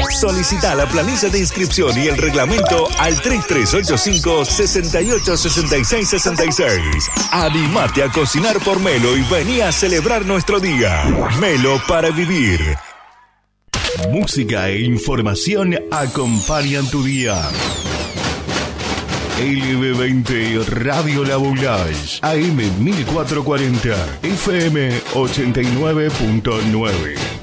Solicita la planilla de inscripción y el reglamento al 3385-686666. Animate a cocinar por Melo y vení a celebrar nuestro día. Melo para vivir. Música e información acompañan tu día. LB20 Radio La Boulage, AM 1440, FM 89.9.